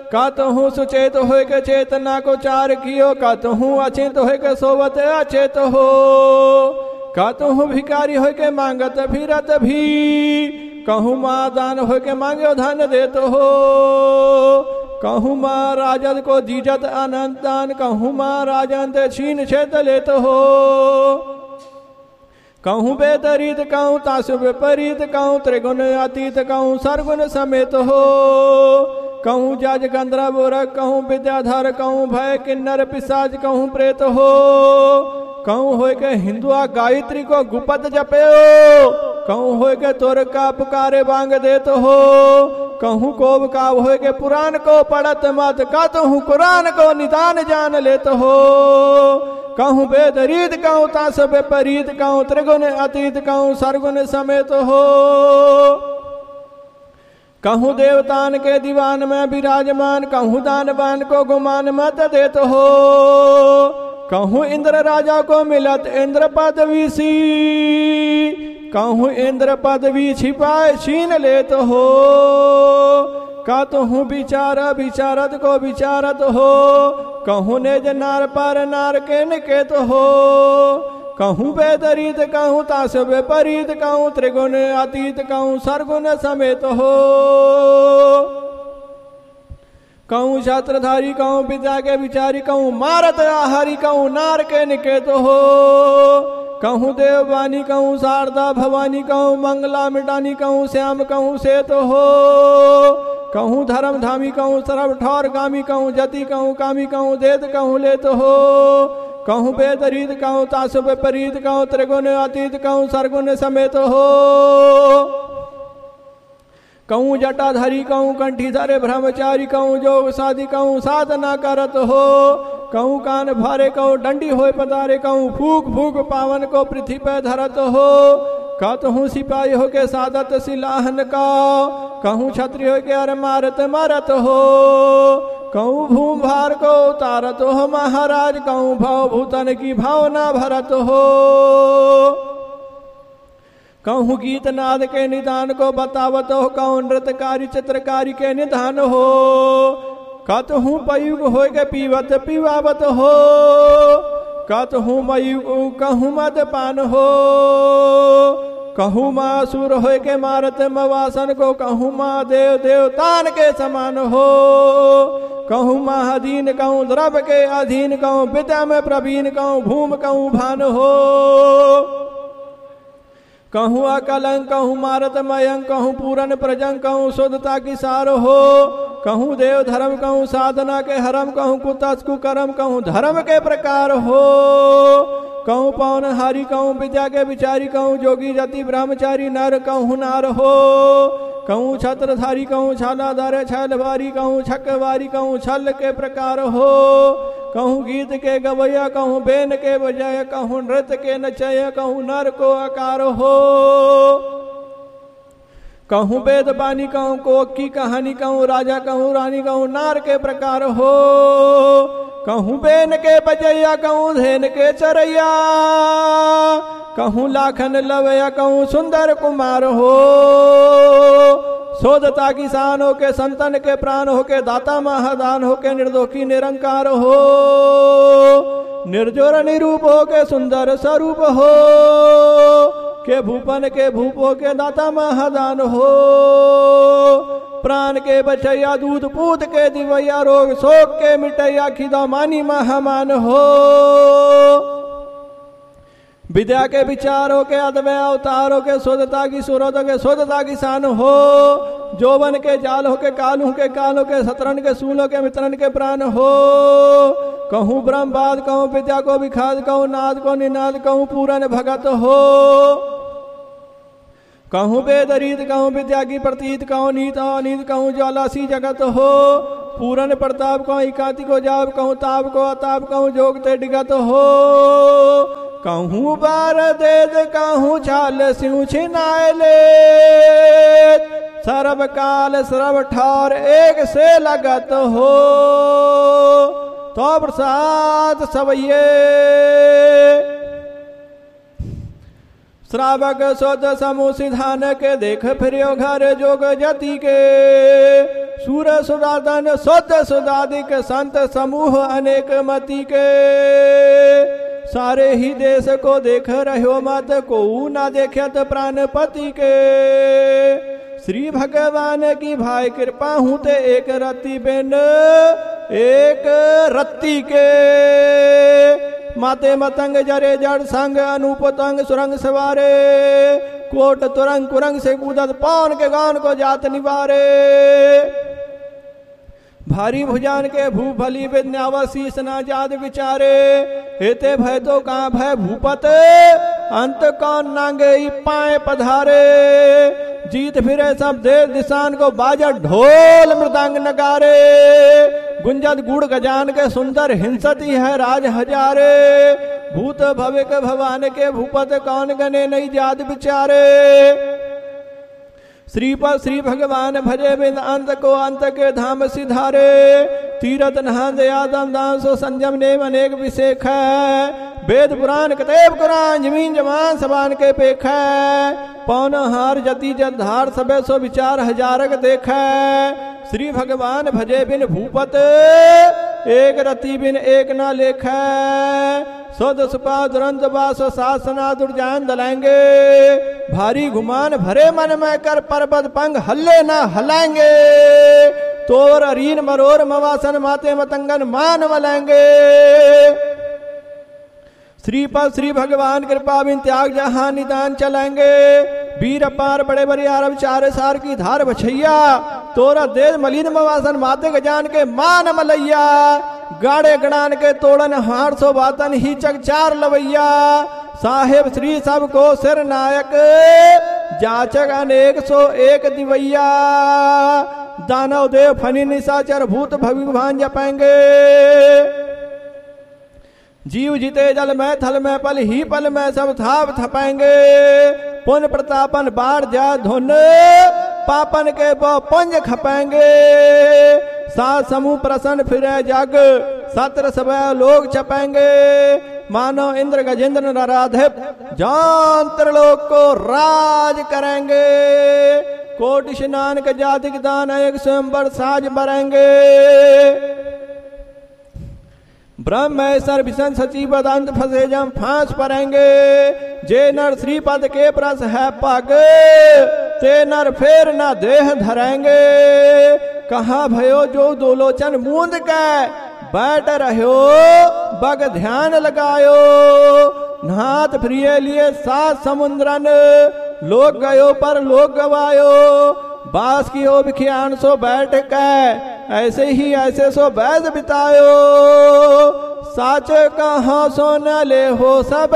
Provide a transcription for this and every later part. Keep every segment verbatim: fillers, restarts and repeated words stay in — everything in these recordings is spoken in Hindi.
कहूँ सुचेत हो के चेतना को चार कियो, कहूँ अचिंत हो के सोवत अचेत हो, कहूँ भिकारी हो के मांगत फिरत भी, कहूँ माँ दान हो के मांगो धन देत हो, कहूँ माँ राजद को दीजत अनंत दान, कहूँ माँ राजंत छीन छेत लेत हो, कहूँ बेदरीत कहूँ तासु विपरीत, कहूँ त्रिगुण अतीत कहूँ सरगुण समेत हो, कहूँ जज गंधर्व गोरख कहूँ विद्याधर, कहूँ भय किन्नर पिशाच कहूँ प्रेत हो, कहूँ हो के हिंदुआ गायत्री को गुपत जपे हो, कहूँ हो के तोर का पुकारे बांग देत हो, कहूँ कोब का हो के पुराण को पढ़त मत, कहूँ कुरान को निदान जान लेत हो, कहूँ वेद रीत कहूँ तास विपरीत, कहूँ त्रिगुण अतीत कहूँ सरगुण समेत हो, कहूँ देवतान के दीवान में विराजमान, कहूँ दानवान को गुमान मत देत हो, कहूँ इंद्र राजा को मिलत इंद्र पदवी सी, कहूँ इंद्र पदवी छिपाए छीन लेत हो, कहूँ विचार विचारत को विचारत हो, कहूँ नेज नार पर नार के निकेत हो, कहूँ वेदरीत कहूँ तास विपरीत, कहूँ त्रिगुण अतीत कहूँ सरगुण समेत हो, कहूँ छत्रधारी कहूँ विद्या के विचारी, कहूँ मारत आहारी कहूँ नार के निकेत हो, कहूँ देववानी कहूँ शारदा भवानी, कहूँ मंगला मिटानी, कहूँ श्याम कहूँ सेत हो, कहूँ धर्म धामी कहूँ सर्व ठौर गामी, कहूँ जति कहूँ कामी, कहूँ देत कहूँ लेत हो, कहूँ वेदरीत कहूँ तास विपरीत, कहूँ त्रिगुण अतीत कहूँ सरगुण समेत हो, कहूँ जटाधरी कहूँ कंठीधरे ब्रह्मचारी, कहूँ जोग साधि कहूँ साधना करत हो, कहूँ कान भारे कहूँ डंडी होए पधारे, कहूँ फूक फूक पावन को पृथ्वी पे धरत हो, कहूँ सिपाही हो के सादत सिलाहन का, कहूँ क्षत्रिय हो के अर मारत मारत हो, कहूँ भूम भार को उतारत हो महाराज, कहूँ भाव भूतन की भावना भरत हो, कहूँ गीत नाद के निदान को बतावत हो, कहूँ नृत्यकारी चित्रकारी के निधान हो, कहूँ पयुग हो के पीवत पीवावत हो, कहूँ मयुग कहूँ मदपान हो, कहूँ माँ सुर हो के मारत मवासन को, कहूँ माँ देव देवतान के समान हो, कहूँ माँ अधीन कहूँ द्रव के अधीन, कहूँ विद्या में प्रवीण, कहूँ भूम कहूँ भान हो, कहूँ अकलंक कहूँ मारत मयंक, कहूँ पूरन प्रजंग, कहूँ शुद्धता की सार हो, कहूँ देव धर्म कहूँ साधना के हरम, कहूँ कुतस कुकर्म कहूँ धर्म के प्रकार हो, कहूँ पवन हारी कहूँ विद्या के विचारी, कहूँ जोगी जति ब्रह्मचारी नर कहूँ नार हो, कहूँ छत्रधारी कहूँ छालाधार छलवारी, कहूँ छकवारी कहूँ छल के प्रकार हो, कहूँ गीत के गवैया, कहूँ बेन के बजाय, कहूँ नृत्य के नचय, कहूँ नर को आकार हो, कहूँ वेद बानी कहूँ कोक की कहानी, कहूँ राजा कहूँ रानी, कहूँ नार के प्रकार हो, कहूँ बेन के बजैया, कहूँ धेन के चरैया, कहूँ लाखन लवैया, कहूँ सुंदर कुमार हो, शोधता किसान हो के संतन के प्राण हो के दाता महादान हो के निर्दोषी निरंकार हो, निर्जोर निरूप हो के सुंदर स्वरूप हो, के भूपन के भूपो के दाता महादान हो, प्राण के बचैया दूध पूत के दिवैया, रोग शोक के मिटैया खिदा मानी महामान हो, विद्या के विचारों के अद्वय अवतारों के शुद्धता की सूरत के शुद्धता की शान हो, जोवन के जाल हो के कालू के कालों के शतरन के सूलों के मित्रन के प्राण हो, कहूँ ब्रह्मवाद कहूँ विद्या को विखाद, कहूँ नाद को निनाद, कहूँ पूरन भगत हो, कहूँ वेदरीत कहूँ विद्या की प्रतीत, कहूँ नीत अनीत कहूँ ज्वालासी जगत हो, पूरन प्रताप कहूँ इकाति को जाप, कहूँ ताप को अताप, कहूँ जोग ते डिगत हो, कहूँ बार देद कहूँ छाल सिंह छिनाए ले, सर्व काल सर्व ठार एक से लगत हो, तो प्रसाद सवैये श्रावक स्वत समूह सिधान के देख फिर घर जोग जति के, सूर सुरादन शुद्ध सुदादिक संत समूह अनेक मति के। सारे ही देश को देख रहो मत को ना देखत प्राणपति के। श्री भगवान की भाई कृपा हूँ ते एक रति बिन एक रत्ती के। माते मतंग जरे जड़ संग अनुपतंग सुरंग सवारे। कोट तुरंग कुरंग से कूदत पौन के गान को जात निवारे। भारी भुजान के भूभली विद्यावशीष ना जाद विचारे। हेते भय तो कहाँ भय भूपत अंत कौन नांगे पाए पधारे। जीत फिरे सब देश दिशान को बाजा ढोल मृदंग नगारे। गुंजत गुड़ गजान के सुंदर हिंसती है राज हजारे। भूत भविक भवान के भूपत कौन गने नहीं जाद विचारे। श्रीपद श्री भगवान भजे बिन अंत को अंत के धाम सिधारे। तीरथ नहान दयादम दान सो संयम नेम अनेक विशेख है। वेद पुराण कतेब कुरान जमीन जमान सबान के पेख है। पौन हार जति जत धार सबे सो विचार हजारक देख है। श्री भगवान भजे बिन भूपत एक रति बिन एक ना लेख है। सौद सुपा दुरंत बास सासना दुर्जान दलाएंगे। भारी गुमान भरे मन में कर पर्वत पंग हल्ले ना हलाएंगे। तोर अरीन मरोर मवासन माते मतंगन मान मलेंगे। श्रीपद श्री भगवान कृपा बिन त्याग जहां निदान चलेंगे। वीर पार बड़े बड़े आरब चार सार की धार बछैया। तोरा देश मलिन मवासन माते गजान के मान मलैया। गाड़े गणान के तोड़न हार सो बातन ही चकचार लवैया। साहेब श्री सब को सिर नायक जाचक अनेक सो एक दिवैया। दानव देव फनी निशाचर भूत भगवान जपेंगे। जीव जीते जल में थल में पल ही पल में सब थाप थपेंगे। पुन प्रतापन बाढ़ जा धुन पापन के बो पुंज खपेंगे। सात समूह प्रसन्न फिरे जग सत्र सब लोग छपेंगे। मानो इंद्र गजेंद्र नराधिप जांत्र लोग को राज करेंगे। कोटि स्नान के जातिक दान एक स्वयंवर साज बरेंगे। ब्रह्मेश्वर विष्णु सचिव दंत फंसे जम फांस परेंगे। जे नर श्रीपद के प्रस है पग ते नर फेर न देह धरेंगे। कहा भयो जो दो लोचन मूंद के बैठ रहो बग ध्यान लगायो। नाथ प्रिय लिए सात समुद्रन लोग गयो पर लोग गवायो। बास की ओ विख्यान सो बैठ के ऐसे ही ऐसे सो बैद बितायो। साच कहाँ सो न ले हो सब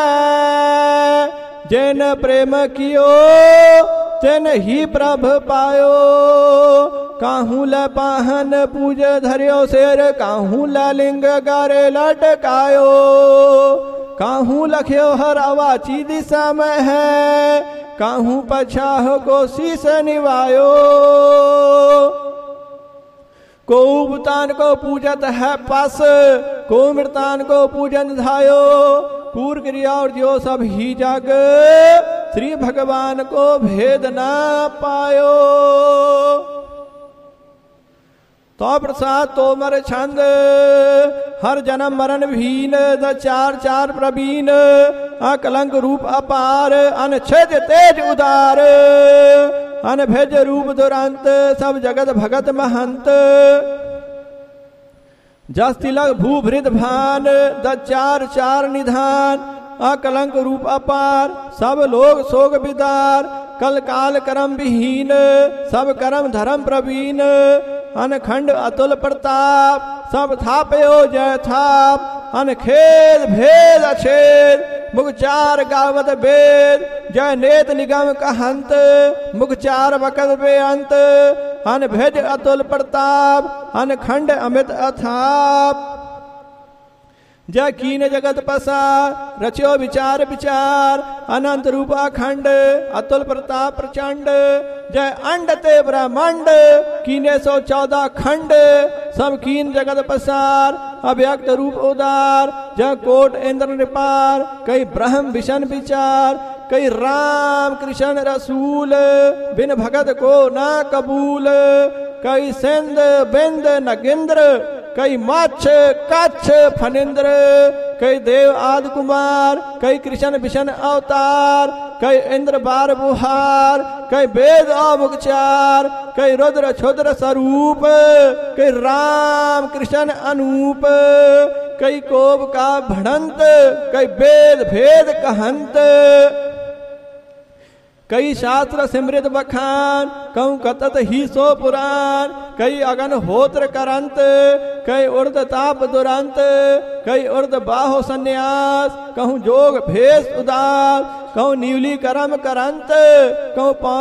जिन प्रेम कियो तिन ही प्रभ पायो। काहू ल पाहन पूज धरियो शेर काहू ल लिंग गारे लटकायो। काहू लख्यो हर अवाची दिशा में है काहू पछाह को शीस निवायो। को भूतान को पूजत है पस को मृतान को पूजन धायो। कूर क्रिया और जो सब ही जग श्री भगवान को भेद ना पायो। तो प्रसाद तोमर छंद हर जन्म मरण भीन द चार चार प्रवीण। अकलंक रूप अपार अनछेद तेज उदार। अनभेज रूप दुरंत सब जगत भगत महंत। जस तिलक भूभृत भान द चार चार निधान। अकलंक रूप अपार सब लोग सोग विदार। कल काल कर्म विहीन सब कर्म धर्म प्रवीण। अनखंड अतुल प्रताप सब थापयो जय थाप। अनखेद भेद अछेद मुखचार गावत वेद। जय नेत निगम कहंत मुखचार वकत बेअंत। अनभेद अतुल प्रताप अनखंड अमित अथाप। जय कीन जगत पसार रचयो विचार विचार। अनंत रूप अखंड अतुल प्रताप प्रचंड। जय अंड ते ब्रह्मांड कीने सौ चौदह खंड। सब कीन जगत पसार अव्यक्त रूप उदार। जय कोट इंद्र निपार कई ब्रह्म विषण विचार। कई राम कृष्ण रसूल बिन भगत को ना कबूल। कई सिंध बिंद नगिंद्र, कई मच्छ कच्छ फनिंद्र, कई देव आदि कुमार, कई कृष्ण विष्णु अवतार, कई इंद्र बार बुहार, कई वेद अवचार, कई रुद्र क्षुद्र स्वरूप, कई राम कृष्ण अनूप, कई कोप का भड़ंत, कई वेद भेद कहंत, कई शास्त्र सिमृत बखान, कहूँ कतत ही सो पुराण, कई अगन होत्र करंत, कई उर्द ताप दुरंत, कई उर्द बाहो संन्यास, कहूँ जोग भेष उदास, कहूँ नीवली करम करंत, कहूँ